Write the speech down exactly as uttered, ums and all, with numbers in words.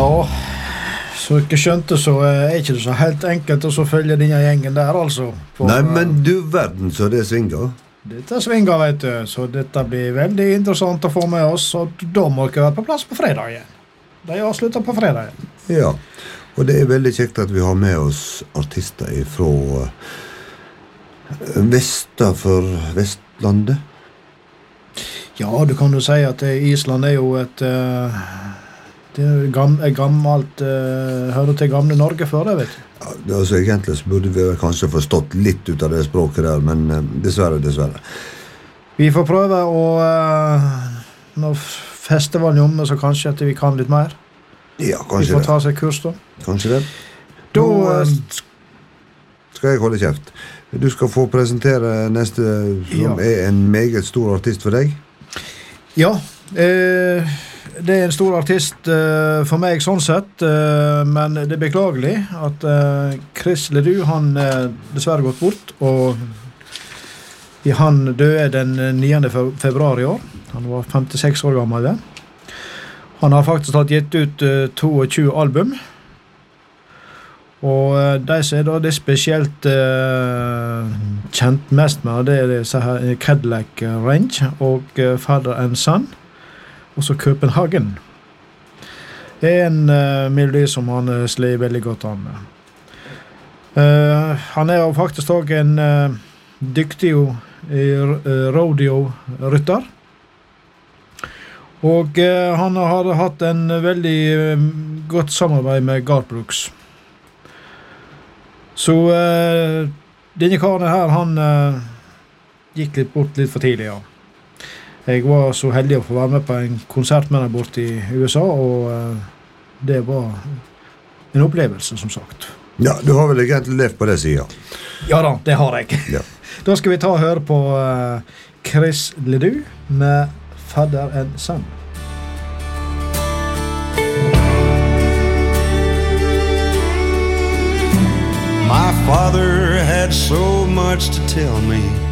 Ja, så ikke skjønte så er ikke det så helt enkelt å så følge denne gjengen der, altså. For, Nei, men du verden så det svinger. Dette svinger, vet du, så dette blir veldig interessant å få med oss, og da må dere være på plass på fredag igjen. De avslutter på fredag igjen. Ja, og det er veldig kjekt at vi har med oss artister fra Vesta for Vestlandet. Ja, du kan jo si at Island er jo et... Uh, det er gam, er gammelt, uh, hører til gamle Norge før det, vet du. Ja, det altså, egentlig så burde vi kanskje forstått litt ut av det språket der, men uh, dessverre, dessverre. Vi får prøve å... Uh, når festivalen er omme, så kanskje at vi kan litt mer. Ja, kanskje det. Vi får ta seg kurs da. Kanskje det. Da Nå, uh, skal jeg holde kjeft. Du skal få presentere neste, som ja. er en meget stor artist for deg. Ja, eh, det er en stor artist eh, for meg sånn sett, eh, men det er beklagelig at eh, Chris Ledoux, han er dessverre gått bort, og han døde den niende februar i år. Han var femtiseks år gammel. Han har faktisk hatt gitt ut eh, tjueto album, og uh, de som er da det er spesielt uh, kjent mest med, det er disse her Cadillac Range og uh, Father and Son, og så Copenhagen. Det er en uh, melodi som han uh, slår veldig godt an med. Uh, han er jo faktisk også en uh, dyktig uh, rodeo-rytter, og uh, han har hatt en veldig uh, godt samarbeid med Garth Brooks. Så uh, denne karen her, han uh, gikk litt bort litt for tidlig, ja. Jeg var så heldig å få være med på en konsert med ham bort i U S A, og uh, det var en opplevelse, som sagt. Ja, du har vel egentlig levd på det siden? Ja da, det har jeg. Ja. Da skal vi ta og høre på uh, Chris Ledoux med Father and Son. My father had so much to tell me,